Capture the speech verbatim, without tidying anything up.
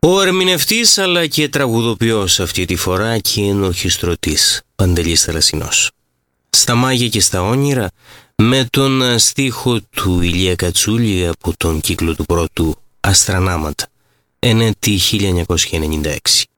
Ο ερμηνευτής αλλά και τραγουδοποιός αυτή τη φορά και ενορχιστρωτής Παντελής Θαλασσινός. Στα μάγια και στα όνειρα, με τον στίχο του Ηλία Κατσούλη από τον κύκλο του πρώτου Αστρανάματα, ενέτη χίλια εννιακόσια ενενήντα έξι.